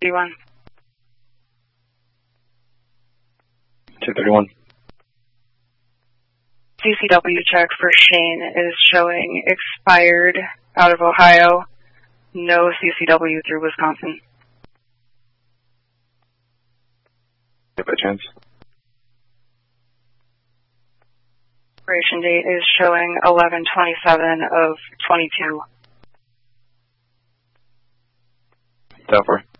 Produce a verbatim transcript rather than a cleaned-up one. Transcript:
D one. two thirty-one. C C W check for Shane is showing expired out of Ohio. No C C W through Wisconsin. By chance? Expiration date is showing eleven twenty-seven of twenty-two. Telfer.